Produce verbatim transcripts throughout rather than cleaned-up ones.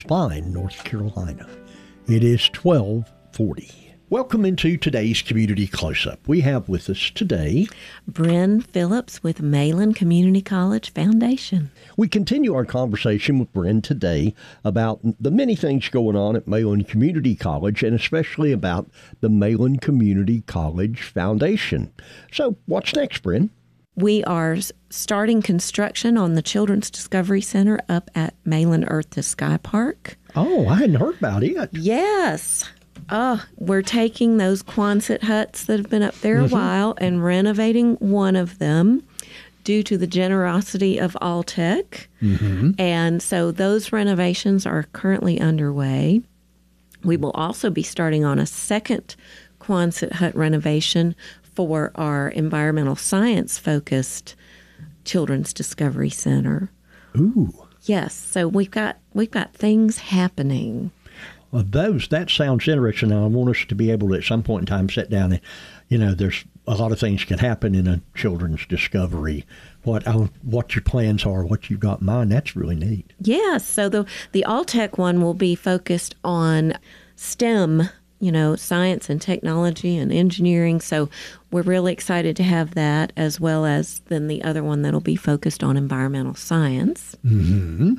Spine, North Carolina. It is twelve forty. Welcome into today's Community Close-Up. We have with us today Bryn Phillips with Malin Community College Foundation. We continue our conversation with Bryn today about the many things going on at Malin Community College, and especially about the Malin Community College Foundation. So what's next, Bryn? We are starting construction on the Children's Discovery Center up at Malin Earth to Sky Park. Oh, I hadn't heard about it. Yes. Oh, we're taking those Quonset huts that have been up there Mm-hmm. a while and renovating one of them due to the generosity of Alltech. Mm-hmm. And so those renovations are currently underway. We will also be starting on a second Quonset hut renovation for our environmental science-focused Children's Discovery Center. Ooh. Yes, so we've got we've got things happening. Well, those, that sounds interesting. Now, I want us to be able to, at some point in time, sit down and, you know, there's a lot of things can happen in a children's discovery. What uh, what your plans are, what you've got in mind, that's really neat. Yes, so the the Alltech one will be focused on STEM, you know, science and technology and engineering. So we're really excited to have that, as well as then the other one that'll be focused on environmental science. Mm-hmm.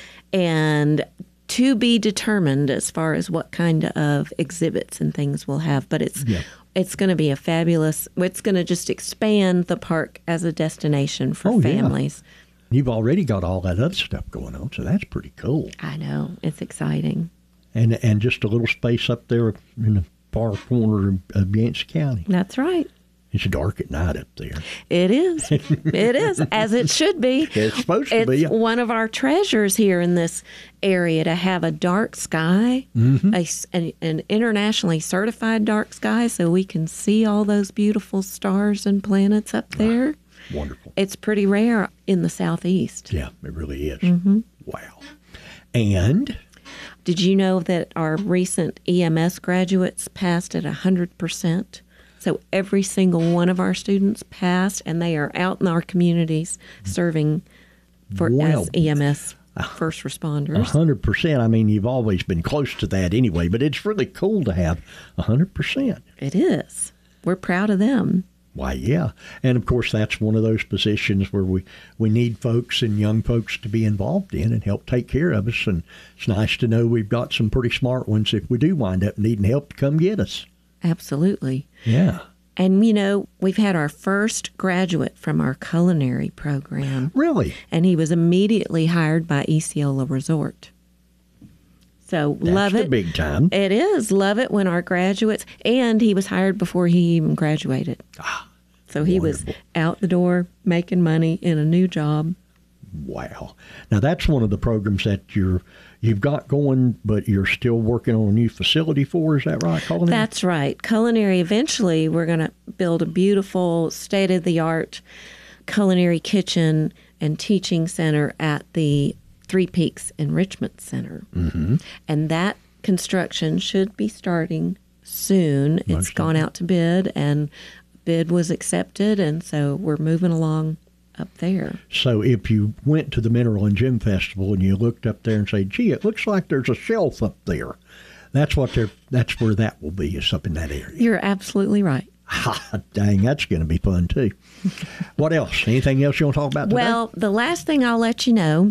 And to be determined as far as what kind of exhibits and things we'll have. But it's Yeah. it's going to be a fabulous, it's going to just expand the park as a destination for Oh, yeah. families. You've already got all that other stuff going on, so that's pretty cool. I know, it's exciting. And and just a little space up there in the far corner of, of Yancey County. That's right. It's dark at night up there. It is. It is, as it should be. It's supposed to It's be. one of our treasures here in this area to have a dark sky, Mm-hmm. a s an, an internationally certified dark sky, so we can see all those beautiful stars and planets up there. Wonderful. It's pretty rare in the southeast. Yeah, it really is. Mm-hmm. Wow. And Did you know that our recent E M S graduates passed at one hundred percent? So every single one of our students passed, and they are out in our communities serving for Well, as E M S first a responders. hundred percent. I mean, you've always been close to that anyway, but it's really cool to have a hundred percent. It is. We're proud of them. Why, yeah. And of course, that's one of those positions where we, we need folks and young folks to be involved in and help take care of us. And it's nice to know we've got some pretty smart ones if we do wind up needing help to come get us. Absolutely. Yeah. And, you know, we've had our first graduate from our culinary program, Really? and he was immediately hired by Esiola Resort. So That's love the it. big time. It is. Love it when our graduates, and he was hired before he even graduated. Ah, so he wonderful. was out the door making money in a new job. Wow. Now, that's one of the programs that you're, you've got going, but you're still working on a new facility for. Is that right, Colin? That's right. Culinary, eventually, we're going to build a beautiful, state-of-the-art culinary kitchen and teaching center at the Three Peaks Enrichment Center. Mm-hmm. And that construction should be starting soon. It's Most gone out to bid, and bid was accepted, and so we're moving along up there. So if you went to the Mineral and Gem Festival and you looked up there and said, gee, it looks like there's a shelf up there, that's what they're, that's where that will be, is up in that area. You're absolutely right. Ha, dang, that's going to be fun, too. What else? Anything else you want to talk about today? Well, the last thing I'll let you know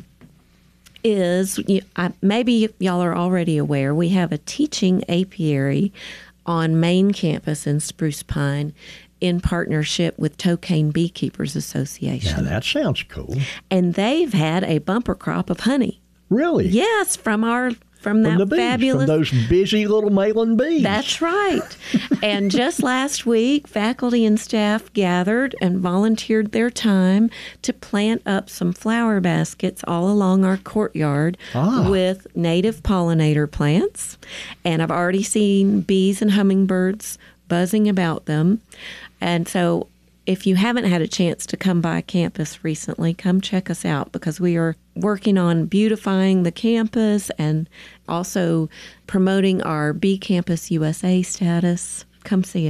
is, you, I, maybe y'all are already aware, we have a teaching apiary on main campus in Spruce Pine in partnership with Tocane Beekeepers Association. Now, that sounds cool. And they've had a bumper crop of honey. Really? Yes, from our from that From the bees, fabulous. from those busy little Malin bees. That's right. And just last week, faculty and staff gathered and volunteered their time to plant up some flower baskets all along our courtyard Ah. with native pollinator plants. And I've already seen bees and hummingbirds buzzing about them. And so if you haven't had a chance to come by campus recently, come check us out, because we are working on beautifying the campus and also promoting our Bee Campus U S A status. Come see us.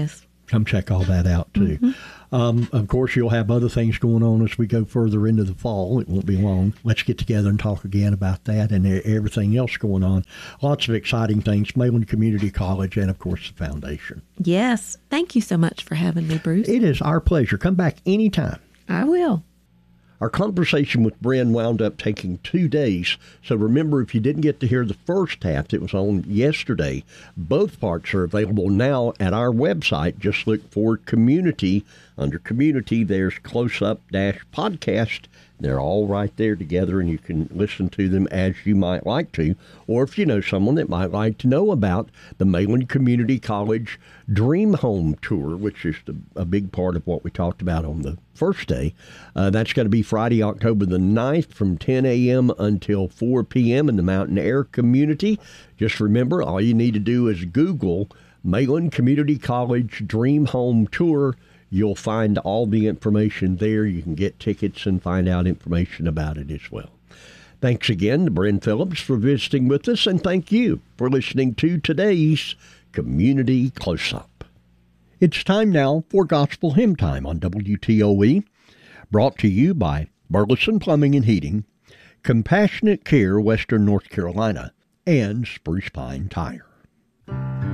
come check all that out, too. Mm-hmm. Um, of course, you'll have other things going on as we go further into the fall. It won't be long. Let's get together and talk again about that and everything else going on. Lots of exciting things, Mayland Community College and, of course, the foundation. Yes. Thank you so much for having me, Bruce. It is our pleasure. Come back anytime. I will. Our conversation with Bren wound up taking two days, so remember, if you didn't get to hear the first half that was on yesterday, both parts are available now at our website. Just look for Community. Under Community, there's Close-Up Dash Podcast. They're all right there together, and you can listen to them as you might like to. Or if you know someone that might like to know about the Mayland Community College Dream Home Tour, which is the, a big part of what we talked about on the first day. Uh, that's going to be Friday, October the ninth from ten a.m. until four p.m. in the Mountain Air community. Just remember, all you need to do is Google Mayland Community College Dream Home Tour. You'll find all the information there. You can get tickets and find out information about it as well. Thanks again to Bren Phillips for visiting with us, and thank you for listening to today's Community Close-Up. It's time now for Gospel Hymn Time on W T O E, brought to you by Burleson Plumbing and Heating, Compassionate Care Western North Carolina, and Spruce Pine Tire.